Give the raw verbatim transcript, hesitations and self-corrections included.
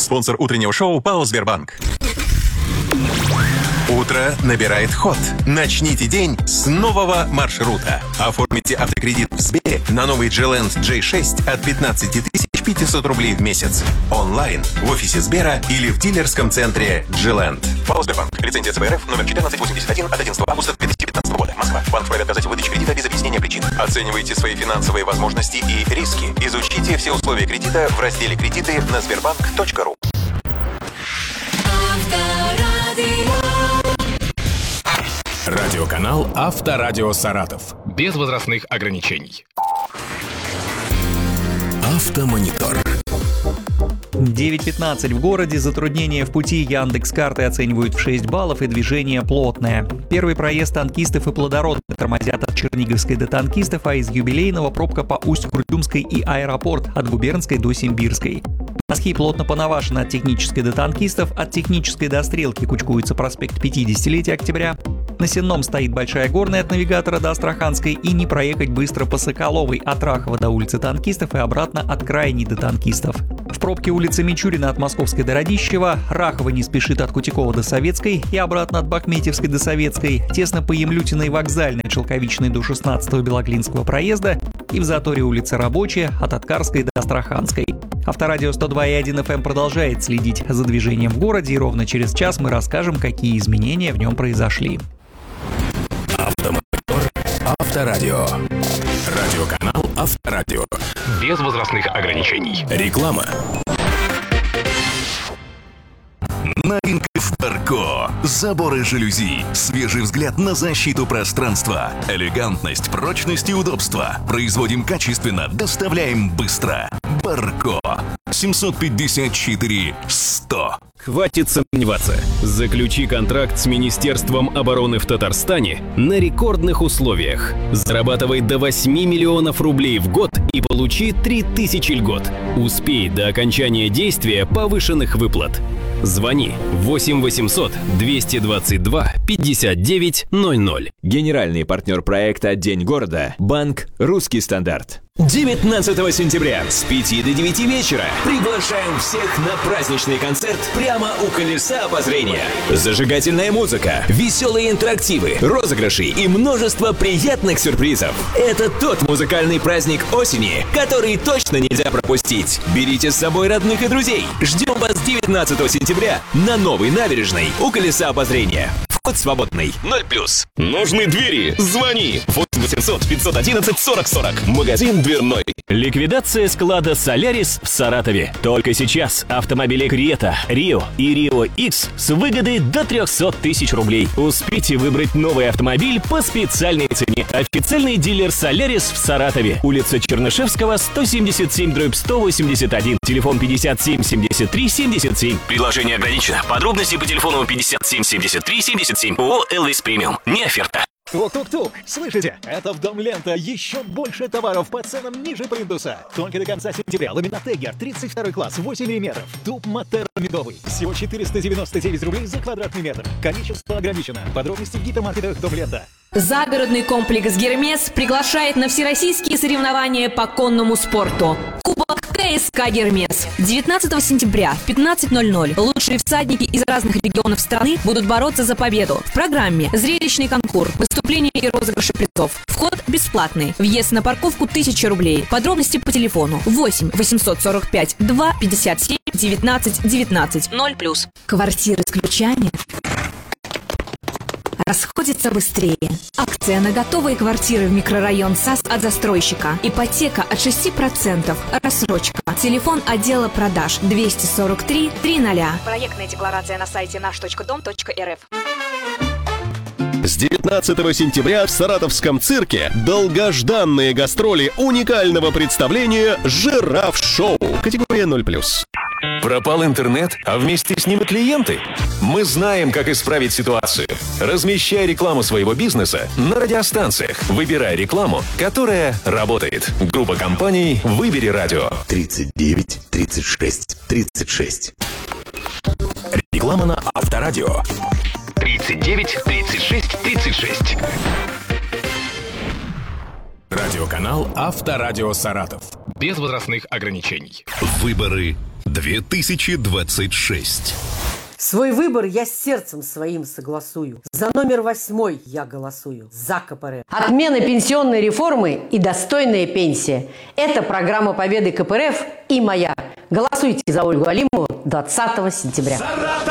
Спонсор утреннего шоу ПАО «Сбербанк». Утро набирает ход. Начните день с нового маршрута. Оформите автокредит в Сбере на новый Джи-Ленд джей шесть от пятнадцать тысяч пятьсот рублей в месяц. Онлайн, в офисе Сбера или в дилерском центре Джи-Ленд. ПАО «Сбербанк». Лицензия ЦБРФ номер четырнадцать восемьдесят один от одиннадцатого августа две тысячи пятнадцатого года. Москва. Банк вправе отказать в выдаче кредита без объяснения причин. Оценивайте свои финансовые возможности и риски. Изучите все условия кредита в разделе «Кредиты» на сбербанк точка ру. Радиоканал «Авторадио Саратов». Без возрастных ограничений. Автомонитор. девять пятнадцать в городе. Затруднения в пути. Яндекс.Карты оценивают в шесть баллов и движение плотное. Первый проезд танкистов и плодородных тормозят от Черниговской до Танкистов, а из Юбилейного пробка по Усть-Курдюмской и Аэропорт от Губернской до Симбирской. Носки плотно понавашены от Технической до Танкистов, от Технической до Стрелки кучкуется проспект пятидесятилетия октября. На Сенном стоит Большая Горная от Навигатора до Астраханской, и не проехать быстро по Соколовой от Рахова до улицы Танкистов и обратно от Крайней до Танкистов. В пробке улица Мичурина от Московской до Радищева, Рахова не спешит от Кутякова до Советской и обратно от Бахметьевской до Советской, тесно по Емлютиной Вокзальной от Шелковичной до шестнадцатого Белоклинского проезда и в заторе улицы Рабочая от Аткарской до Астраханской. Авторадио сто два и один эф эм продолжает следить за движением в городе, и ровно через час мы расскажем, какие изменения в нем произошли. Автомонитор. Авторадио. Радиоканал «Авторадио». Без возрастных ограничений. Реклама. Новинка в Барко. Заборы жалюзи. Свежий взгляд на защиту пространства. Элегантность, прочность и удобство. Производим качественно, доставляем быстро. Барко. семьсот пятьдесят четыре сто. Хватит сомневаться. Заключи контракт с Министерством обороны в Татарстане на рекордных условиях. Зарабатывай до восемь миллионов рублей в год и получи три тысячи льгот. Успей до окончания действия повышенных выплат. Звони восемь восемьсот двести двадцать два пятьдесят девять ноль ноль. Генеральный партнер проекта «День города» – банк «Русский стандарт». девятнадцатого сентября с пяти до девяти вечера приглашаем всех на праздничный концерт прямо у колеса обозрения. Зажигательная музыка, веселые интерактивы, розыгрыши и множество приятных сюрпризов. Это тот музыкальный праздник осени, который точно нельзя пропустить. Берите с собой родных и друзей. Ждем вас девятнадцатого сентября на Новой набережной у колеса обозрения. Вход свободный. ноль плюс. Нужны двери? Звони. восемь восемьсот пятьсот одиннадцать сорок сорок. Магазин дверной. Ликвидация склада «Солярис» в Саратове. Только сейчас автомобили «Крета», «Рио» и «Рио Икс» с выгодой до триста тысяч рублей. Успейте выбрать новый автомобиль по специальной цене. Официальный дилер «Солярис» в Саратове. Улица Чернышевского, сто семьдесят семь дробь сто восемьдесят один. Телефон пятьдесят семь семьдесят три семьдесят семь. Предложение ограничено. Подробности по телефону пятьдесят семь семьдесят три семьдесят семь. ООО «Элвис Премиум». Не оферта. Тук-тук-тук! Слышите? Это в Дом Лента еще больше товаров по ценам ниже плинтуса. Только до конца сентября ламинат Тегер тридцать второй класс, восемь миллиметров. Туб Матер медовый. Всего четыреста девяносто девять рублей за квадратный метр. Количество ограничено. Подробности в гипермаркетах Дом Лента. Загородный комплекс «Гермес» приглашает на всероссийские соревнования по конному спорту. Кубок КСК «Гермес». девятнадцатого сентября в пятнадцать ноль ноль лучшие всадники из разных регионов страны будут бороться за победу. В программе зрелищный конкурс, выступления и розыгрыши призов. Вход бесплатный. Въезд на парковку тысяча рублей. Подробности по телефону восемь восемьсот сорок пять два пятьдесят семь девятнадцать девятнадцать. ноль плюс. Квартиры с ключами расходится быстрее. Акция на готовые квартиры в микрорайон САС от застройщика. Ипотека от шести процентов. Рассрочка. Телефон отдела продаж двести сорок три триста. Проектная декларация на сайте наш точка дом точка эр эф. С девятнадцатого сентября в Саратовском цирке долгожданные гастроли уникального представления «Жираф-шоу». Категория ноль плюс. Пропал интернет, а вместе с ним и клиенты? Мы знаем, как исправить ситуацию. Размещай рекламу своего бизнеса на радиостанциях. Выбирай рекламу, которая работает. Группа компаний «Выбери радио». тридцать девять тридцать шесть тридцать шесть. Реклама на Авторадио. тридцать девять тридцать шесть тридцать шесть. Радиоканал «Авторадио Саратов». Без возрастных ограничений. Выборы две тысячи двадцать шесть. Свой выбор я с сердцем своим согласую. За номер восьмой я голосую. За КПРФ. Отмена пенсионной реформы и достойная пенсия. Это программа победы КПРФ и моя. Голосуйте за Ольгу Алимову двадцатого сентября.